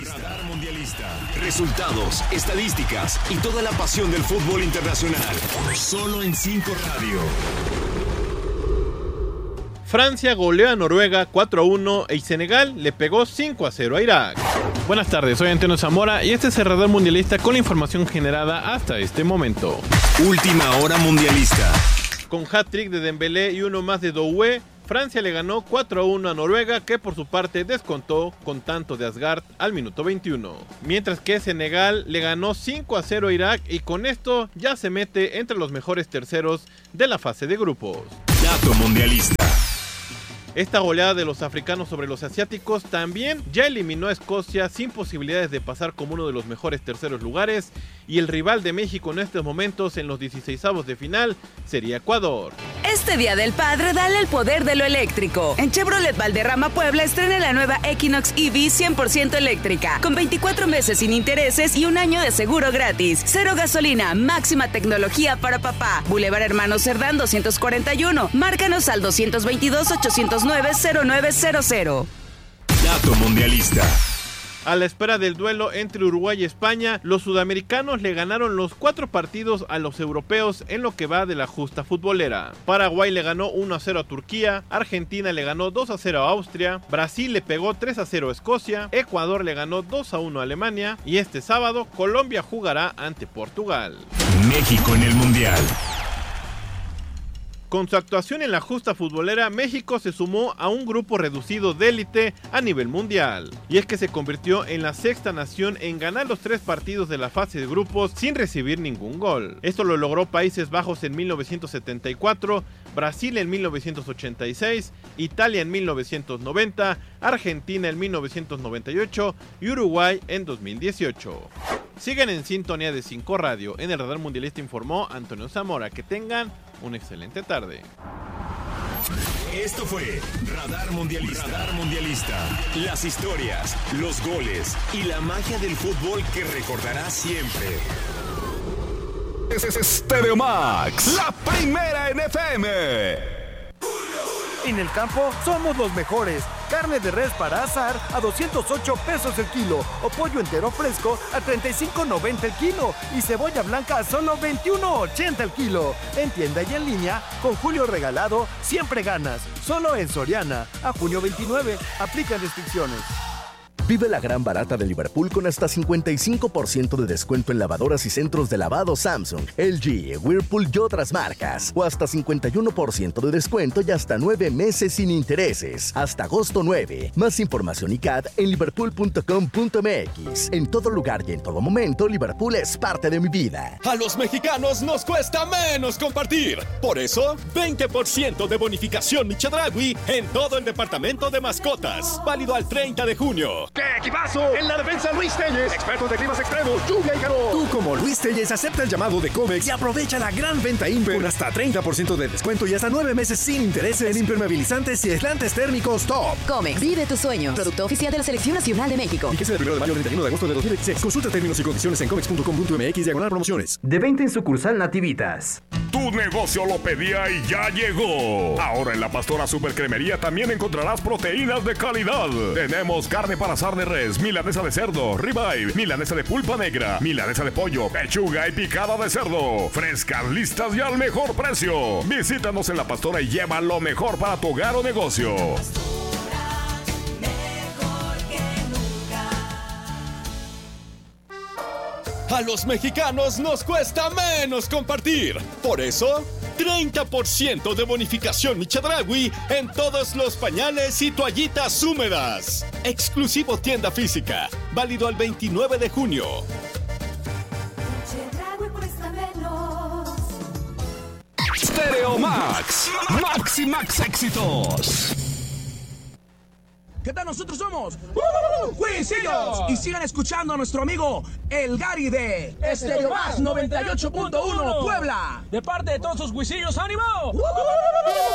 Radar Mundialista. Resultados, estadísticas y toda la pasión del fútbol internacional. Solo en 5 Radio. Francia goleó a Noruega 4-1 y Senegal le pegó 5-0 a Irak. Buenas tardes, soy Antonio Zamora y este es el Radar Mundialista con la información generada hasta este momento. Última hora mundialista. Con hat-trick de Dembélé y uno más de Doué, Francia le ganó 4-1 a Noruega, que por su parte descontó con tanto de Asgard al minuto 21. Mientras que Senegal le ganó 5-0 a Irak y con esto ya se mete entre los mejores terceros de la fase de grupos. Dato mundialista. Esta goleada de los africanos sobre los asiáticos también ya eliminó a Escocia sin posibilidades de pasar como uno de los mejores terceros lugares, y el rival de México en estos momentos en los 16avos de final sería Ecuador. Este Día del Padre, dale el poder de lo eléctrico. En Chevrolet Valderrama Puebla estrena la nueva Equinox EV 100% eléctrica, con 24 meses sin intereses y un año de seguro gratis. Cero gasolina, máxima tecnología para papá. Boulevard Hermanos Cerdán 241. Márcanos al 222-809-0900. Dato mundialista. A la espera del duelo entre Uruguay y España, los sudamericanos le ganaron los 4 partidos a los europeos en lo que va de la justa futbolera. Paraguay le ganó 1-0 a Turquía, Argentina le ganó 2-0 a Austria, Brasil le pegó 3-0 a Escocia, Ecuador le ganó 2-1 a Alemania y este sábado Colombia jugará ante Portugal. México en el Mundial. Con su actuación en la justa futbolera, México se sumó a un grupo reducido de élite a nivel mundial. Y es que se convirtió en la 6ª nación en ganar los 3 partidos de la fase de grupos sin recibir ningún gol. Esto lo logró Países Bajos en 1974, Brasil en 1986, Italia en 1990, Argentina en 1998 y Uruguay en 2018. Sigan en sintonía de 5 Radio. En el Radar Mundialista informó Antonio Zamora. Que tengan una excelente tarde. Esto fue Radar Mundialista. Radar Mundialista. Las historias, los goles y la magia del fútbol que recordarás siempre. Es Stereo Max, la primera en FM. En el campo somos los mejores. Carne de res para asar a 208 pesos el kilo. O pollo entero fresco a 35.90 el kilo. Y cebolla blanca a solo 21.80 el kilo. En tienda y en línea, con Julio Regalado, siempre ganas. Solo en Soriana. A junio 29. Aplican restricciones. Vive la gran barata de Liverpool con hasta 55% de descuento en lavadoras y centros de lavado Samsung, LG, Whirlpool y otras marcas. O hasta 51% de descuento y hasta 9 meses sin intereses. Hasta agosto 9. Más información y CAD en liverpool.com.mx. En todo lugar y en todo momento, Liverpool es parte de mi vida. A los mexicanos nos cuesta menos compartir. Por eso, 20% de bonificación Michedragui en todo el departamento de mascotas. Válido al 30 de junio. ¡Qué equipazo! En la defensa Luis Telles, expertos de climas extremos, lluvia y calor. Tú como Luis Telles acepta el llamado de Comex y aprovecha la gran venta Imper con hasta 30% de descuento y hasta 9 meses sin intereses en impermeabilizantes y aislantes térmicos top. Comex, vive tus sueños. Producto oficial de la Selección Nacional de México. Fíjese del 1 de mayo al 31 de agosto de 2016. Consulta términos y condiciones en comex.com.mx/promociones. De 20 en sucursal Nativitas. Tu negocio lo pedía y ya llegó. Ahora en la Pastora Supercremería también encontrarás proteínas de calidad. Tenemos carne para asar de res, milanesa de cerdo, ribeye, milanesa de pulpa negra, milanesa de pollo, pechuga y picada de cerdo. Frescas, listas y al mejor precio. Visítanos en La Pastora y lleva lo mejor para tu hogar o negocio. A los mexicanos nos cuesta menos compartir. Por eso, 30% de bonificación Michedragui en todos los pañales y toallitas húmedas. Exclusivo tienda física. Válido al 29 de junio. Stereo Max. Max y Max éxitos. ¿Qué tal? Nosotros somos Wisillos. Y sigan escuchando a nuestro amigo El Gary de Stereo Max 98.1 Puebla. De parte de todos sus Wisillos, ¡ánimo!